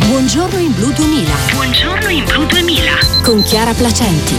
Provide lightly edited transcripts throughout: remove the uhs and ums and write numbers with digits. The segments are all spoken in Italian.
Buongiorno in Blu 2000. Buongiorno in Blu 2000. Con Chiara Placenti.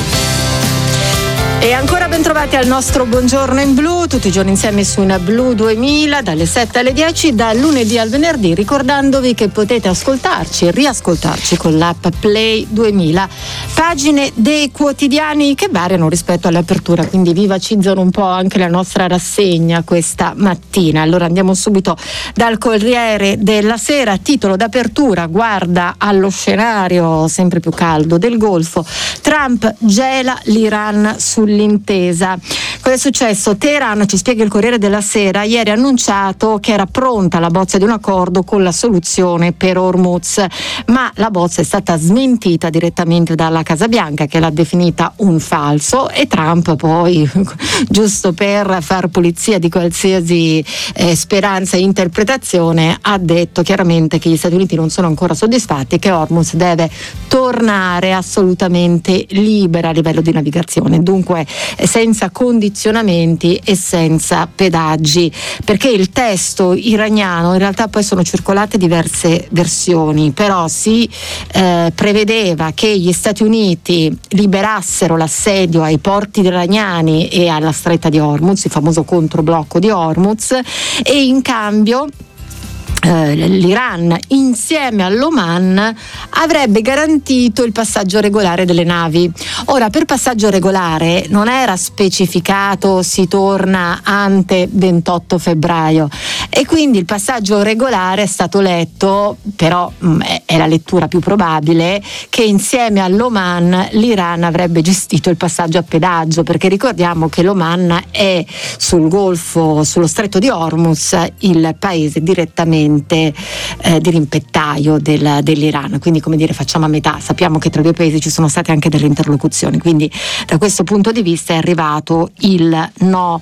E ancora ben trovati al nostro Buongiorno in Blu, tutti i giorni insieme su una Blu 2000, dalle 7 alle 10, dal lunedì al venerdì, ricordandovi che potete ascoltarci e riascoltarci con l'app Play 2000. Pagine dei quotidiani che variano rispetto all'apertura, quindi vivacizzano un po' anche la nostra rassegna questa mattina. Allora andiamo subito dal Corriere della Sera, titolo d'apertura: guarda allo scenario sempre più caldo del Golfo, Trump gela l'Iran sull'intesa. Cosa è successo? Teheran, ci spiega il Corriere della Sera, ieri ha annunciato che era pronta la bozza di un accordo con la soluzione per Hormuz, ma la bozza è stata smentita direttamente dalla Casa Bianca, che l'ha definita un falso, e Trump poi, giusto per far pulizia di qualsiasi speranza e interpretazione, ha detto chiaramente che gli Stati Uniti non sono ancora soddisfatti e che Hormuz deve tornare assolutamente libera a livello di navigazione, dunque senza condizionamenti e senza pedaggi, perché il testo iraniano, in realtà poi sono circolate diverse versioni, però si prevedeva che gli Stati Uniti liberassero l'assedio ai porti iraniani e alla stretta di Hormuz, il famoso controblocco di Hormuz, e in cambio l'Iran insieme all'Oman avrebbe garantito il passaggio regolare delle navi. Ora, per passaggio regolare non era specificato si torna ante 28 febbraio e quindi il passaggio regolare è stato letto, però è la lettura più probabile, che insieme all'Oman l'Iran avrebbe gestito il passaggio a pedaggio, perché ricordiamo che l'Oman è sul Golfo, sullo stretto di Hormuz, il paese direttamente di rimpettaio dell'Iran, quindi come dire facciamo a metà. Sappiamo che tra i due paesi ci sono state anche delle interlocuzioni, quindi da questo punto di vista è arrivato il no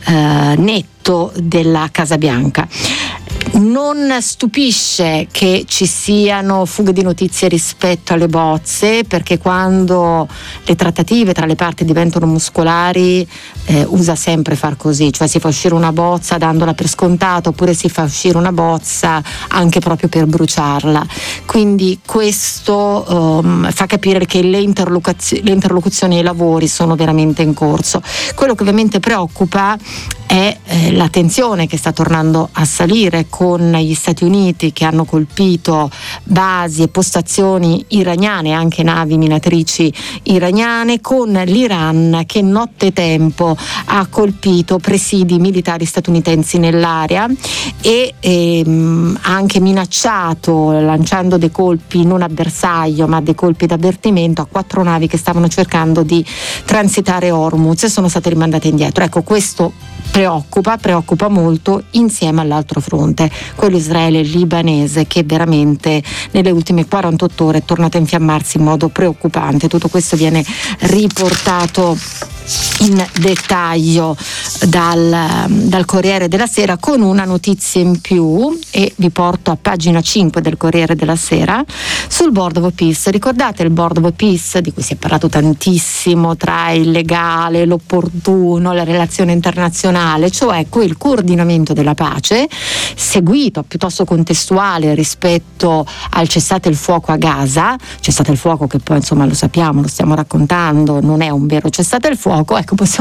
netto della Casa Bianca. Non stupisce che ci siano fughe di notizie rispetto alle bozze, perché quando le trattative tra le parti diventano muscolari usa sempre far così, cioè si fa uscire una bozza dandola per scontata, oppure si fa uscire una bozza anche proprio per bruciarla. Quindi questo fa capire che le interlocuzioni e i lavori sono veramente in corso. Quello che ovviamente preoccupa è la tensione che sta tornando a salire con gli Stati Uniti, che hanno colpito basi e postazioni iraniane, anche navi minatrici iraniane, con l'Iran che nottetempo ha colpito presidi militari statunitensi nell'area e ha anche minacciato, lanciando dei colpi non a bersaglio ma dei colpi d'avvertimento a 4 navi che stavano cercando di transitare Hormuz e sono state rimandate indietro. Ecco, questo preoccupa molto, insieme all'altro fronte, quello Israele-libanese, che veramente nelle ultime 48 ore è tornato a infiammarsi in modo preoccupante. Tutto questo viene riportato in dettaglio dal Corriere della Sera, con una notizia in più, e vi porto a pagina 5 del Corriere della Sera sul Board of Peace. Ricordate il Board of Peace di cui si è parlato tantissimo, tra il legale, l'opportuno, la relazione internazionale, cioè quel coordinamento della pace seguito, piuttosto contestuale rispetto al cessate il fuoco a Gaza, cessate il fuoco che poi insomma lo sappiamo, lo stiamo raccontando, non è un vero cessate il fuoco. Ecco, possiamo